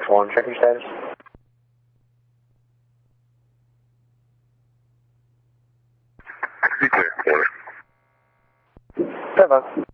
661, check your status. Be clear, order. Bravo.